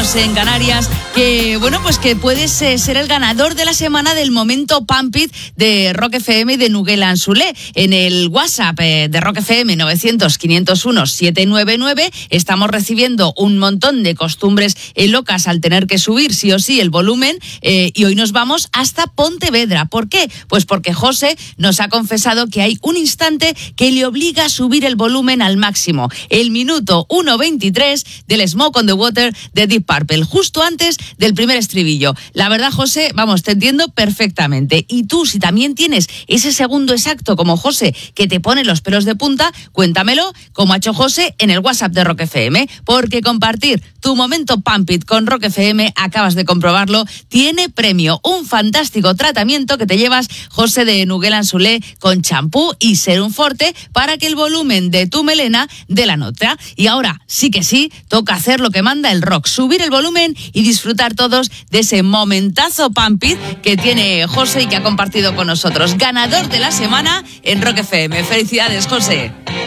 menos en Canarias, que bueno, pues que puedes ser el ganador de la semana del momento Pump It de Rock FM y de Nuguel Anzulé. En el WhatsApp de Rock FM 900-501-799 estamos recibiendo un montón de costumbres locas al tener que subir sí o sí el volumen, y hoy nos vamos hasta Pontevedra. ¿Por qué? Pues porque José nos ha confesado que hay un instante que le obliga a subir el volumen al máximo, el minuto 1:23 del Smoke on the Water de Deep Purple, justo antes del primer estribillo. La verdad, José, vamos, te entiendo perfectamente. Y tú, si también tienes ese segundo exacto como José, que te pone los pelos de punta, cuéntamelo, como ha hecho José en el WhatsApp de Rock FM, porque compartir tu momento Pump It con Rock FM, acabas de comprobarlo, tiene premio, un fantástico tratamiento que te llevas, José, de Nuguel Anzulé, con champú y serum forte para que el volumen de tu melena dé la nota. Y ahora, sí que sí, toca hacer lo que manda el rock, subir el volumen y disfrutar todos de ese momentazo Pump It que tiene José y que ha compartido con nosotros. Ganador de la semana en Rock FM. Felicidades, José.